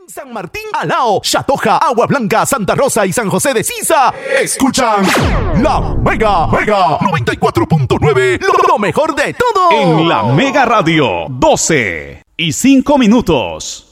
San Martín, Alao, Chatoja, Agua Blanca, Santa Rosa y San José de Sisa escuchan La Mega 94.9, lo mejor de todo. En La Mega Radio, 12:05.